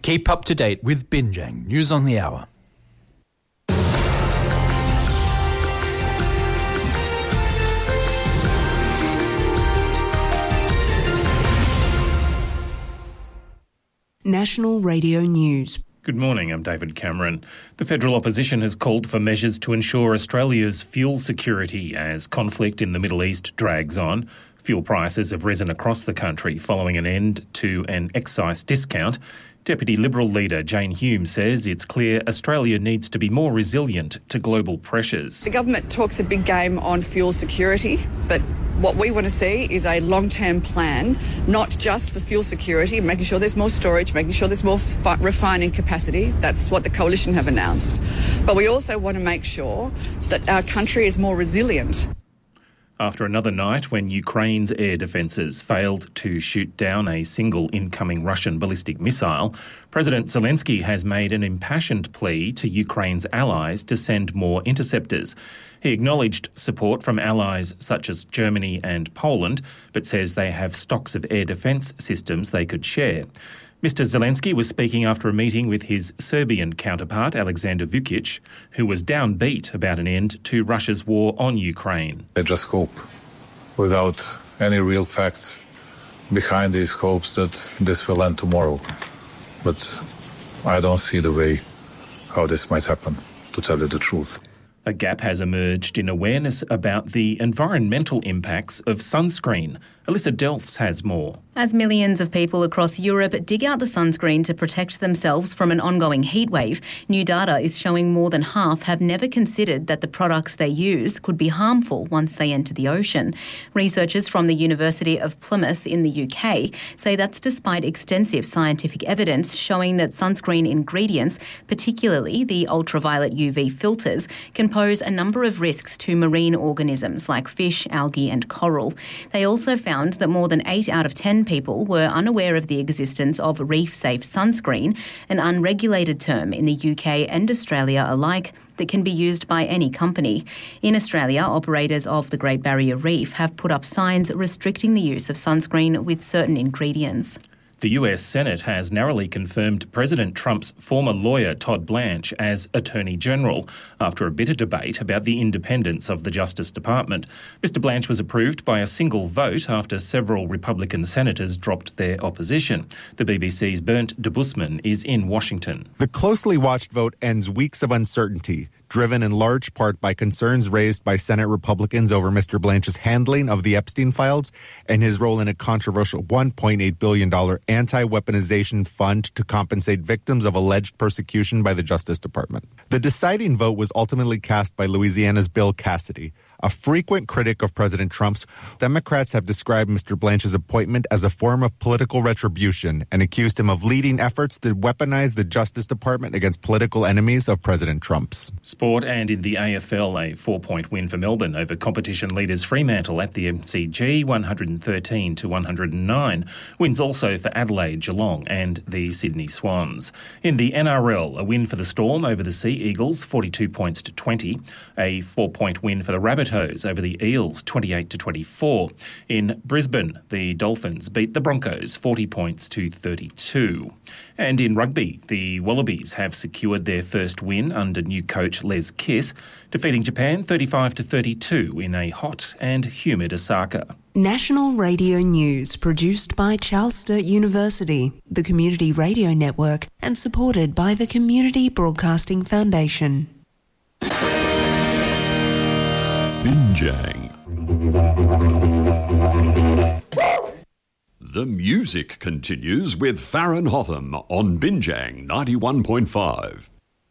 Keep up to date with Binjang News on the Hour. National Radio News. Good morning, I'm David Cameron. The federal opposition has called for measures to ensure Australia's fuel security as conflict in the Middle East drags on. Fuel prices have risen across the country following an end to an excise discount. Deputy Liberal leader Jane Hume says it's clear Australia needs to be more resilient to global pressures. The government talks a big game on fuel security, but what we want to see is a long-term plan, not just for fuel security, making sure there's more storage, making sure there's more refining capacity. That's what the coalition have announced. But we also want to make sure that our country is more resilient. After another night when Ukraine's air defences failed to shoot down a single incoming Russian ballistic missile, President Zelensky has made an impassioned plea to Ukraine's allies to send more interceptors. He acknowledged support from allies such as Germany and Poland, but says they have stocks of air defence systems they could share. Mr. Zelensky was speaking after a meeting with his Serbian counterpart, Alexander Vučić, who was downbeat about an end to Russia's war on Ukraine. I just hope, without any real facts behind these hopes, that this will end tomorrow. But I don't see the way how this might happen, to tell you the truth. A gap has emerged in awareness about the environmental impacts of sunscreen. Alyssa Delfs has more. As millions of people across Europe dig out the sunscreen to protect themselves from an ongoing heatwave, new data is showing more than half have never considered that the products they use could be harmful once they enter the ocean. Researchers from the University of Plymouth in the UK say that's despite extensive scientific evidence showing that sunscreen ingredients, particularly the ultraviolet UV filters, can pose a number of risks to marine organisms like fish, algae and coral. They also found that more than 8 out of 10 people were unaware of the existence of reef-safe sunscreen, an unregulated term in the UK and Australia alike that can be used by any company. In Australia, operators of the Great Barrier Reef have put up signs restricting the use of sunscreen with certain ingredients. The US Senate has narrowly confirmed President Trump's former lawyer Todd Blanche as Attorney General after a bitter debate about the independence of the Justice Department. Mr. Blanche was approved by a single vote after several Republican senators dropped their opposition. The BBC's Bernd de Busman is in Washington. The closely watched vote ends weeks of uncertainty, driven in large part by concerns raised by Senate Republicans over Mr. Blanche's handling of the Epstein files and his role in a controversial $1.8 billion anti-weaponization fund to compensate victims of alleged persecution by the Justice Department. The deciding vote was ultimately cast by Louisiana's Bill Cassidy. A frequent critic of President Trump's, Democrats have described Mr. Blanche's appointment as a form of political retribution and accused him of leading efforts to weaponize the Justice Department against political enemies of President Trump's. Sport, and in the AFL, a 4-point win for Melbourne over competition leaders Fremantle at the MCG, 113-109. Wins also for Adelaide, Geelong and the Sydney Swans. In the NRL, a win for the Storm over the Sea Eagles, 42 points to 20. A 4-point win for the Rabbitohs over the Eels, 28-24. In Brisbane, the Dolphins beat the Broncos, 40 points to 32. And in rugby, the Wallabies have secured their first win under new coach Les Kiss, defeating Japan 35-32 in a hot and humid Osaka. National Radio News, produced by Charles Sturt University, the Community Radio Network, and supported by the Community Broadcasting Foundation. Binjang. The music continues with Farron Hotham on Binjang 91.5.